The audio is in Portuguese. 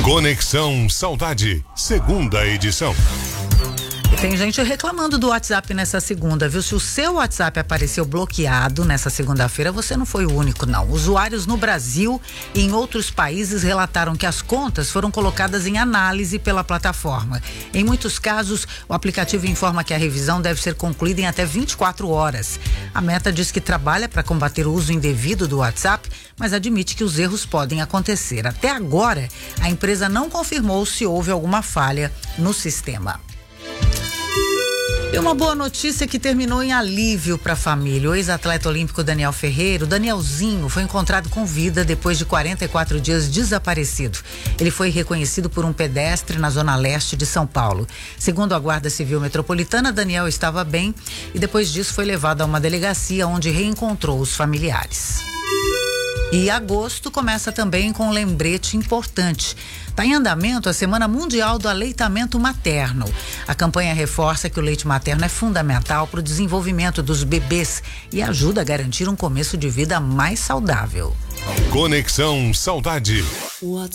Conexão Saudade, segunda edição. Tem gente reclamando do WhatsApp nessa segunda, viu? Se o seu WhatsApp apareceu bloqueado nessa segunda-feira, você não foi o único, não. Usuários no Brasil e em outros países relataram que as contas foram colocadas em análise pela plataforma. Em muitos casos, o aplicativo informa que a revisão deve ser concluída em até 24 horas. A Meta diz que trabalha para combater o uso indevido do WhatsApp, mas admite que os erros podem acontecer. Até agora, a empresa não confirmou se houve alguma falha no sistema. E uma boa notícia que terminou em alívio para a família. O ex-atleta olímpico Daniel Ferreira, o Danielzinho, foi encontrado com vida depois de 44 dias desaparecido. Ele foi reconhecido por um pedestre na zona leste de São Paulo. Segundo a Guarda Civil Metropolitana, Daniel estava bem e depois disso foi levado a uma delegacia onde reencontrou os familiares. E agosto começa também com um lembrete importante. Está em andamento a Semana Mundial do Aleitamento Materno. A campanha reforça que o leite materno é fundamental para o desenvolvimento dos bebês e ajuda a garantir um começo de vida mais saudável. Conexão Saudade.